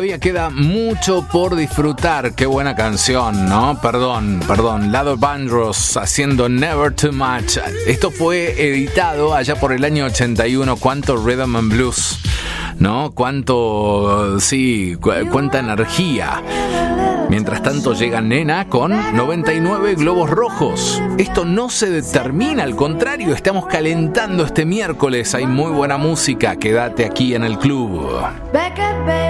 todavía queda mucho por disfrutar. Qué buena canción, ¿no? Perdón. Lado Vandross haciendo Never Too Much. Esto fue editado allá por el año 81. Cuánto rhythm and blues, ¿no? Cuánta energía. Mientras tanto llega Nena con 99 globos rojos. Esto no se determina, al contrario, estamos calentando este miércoles. Hay muy buena música. Quédate aquí en el club.